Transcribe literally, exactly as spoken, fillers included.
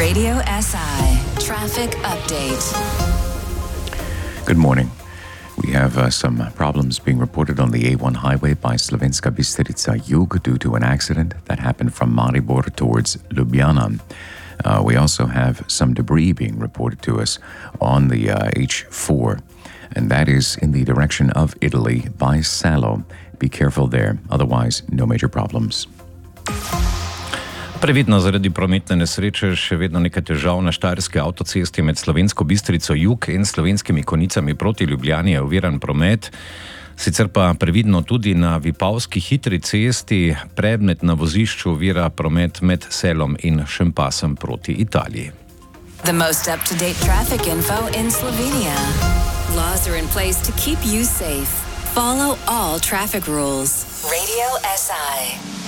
Radio S I Traffic Update. Good morning. We have uh, some problems being reported on the A one highway by Slovenska Bistrica Jug due to an accident that happened from Maribor towards Ljubljana. Uh, we also have some debris being reported to us on the uh, H four, and that is in the direction of Italy by Salo. Be careful there, otherwise no major problems. Previdno zaradi prometne nesreče še vedno nekaj težav na štajerski avtocesti med Slovensko Bistrico Jug in Slovenskimi Konicami proti Ljubljani je oviran promet. Sicer pa previdno tudi na Vipavski hitri cesti, predmet na vozišču ovira promet med Selom in Šempasem proti Italiji. The most up-to-date traffic info in Slovenia. Laws are in place to keep you safe. Follow all traffic rules. Radio S I.